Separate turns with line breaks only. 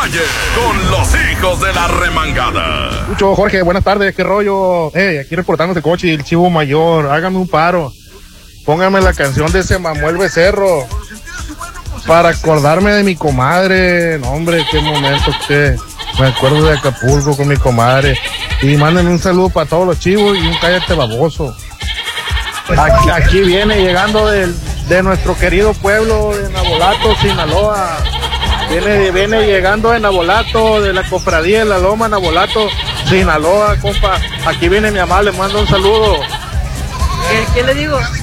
calle con los hijos de la remangada.
Mucho, Jorge, buenas tardes, qué rollo. Aquí reportando este coche, el Chivo Mayor, hágame un paro. Póngame la canción de Manuel Becerro para acordarme de mi comadre. No, hombre, qué momento que me acuerdo de Acapulco con mi comadre. Y mándenme un saludo para todos los chivos y un cállate baboso. Aquí viene llegando de nuestro querido pueblo de Navolato, Sinaloa. Viene llegando de Navolato, de la cofradía de la Loma, Navolato, Sinaloa, compa. Aquí viene mi mamá, le mando un saludo.
¿Qué le digo?